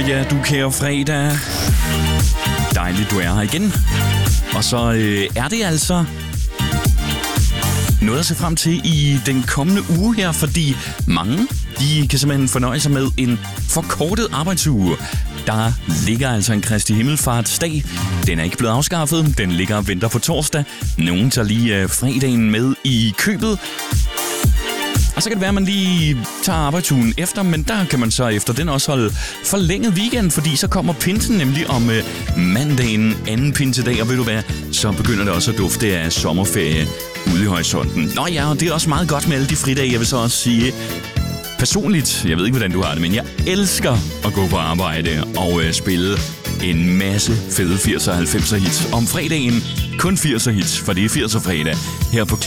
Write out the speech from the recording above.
ja, du kære fredag. Dejligt, du er her igen. Og så er det altså noget at se frem til i den kommende uge her, fordi mange, de kan simpelthen fornøje sig med en forkortet arbejdsuge. Der ligger altså en Kristi Himmelfartsdag. Den er ikke blevet afskaffet. Den ligger og venter på torsdag. Nogen tager lige fredagen med i købet. Og så kan det være, at man lige tager arbejdsugen efter, men der kan man så efter den også holde forlænget weekend, fordi så kommer pinsen nemlig om mandagen, anden pinsedag, og ved du hvad, så begynder det også at dufte af sommerferie ude i horisonten. Nå ja, og det er også meget godt med alle de fridage, jeg vil så også sige. Personligt, jeg ved ikke, hvordan du har det, men jeg elsker at gå på arbejde og spille en masse fede 80'er og 90'er hits. Om fredagen kun 80'er hits, for det er 80'er fredag her på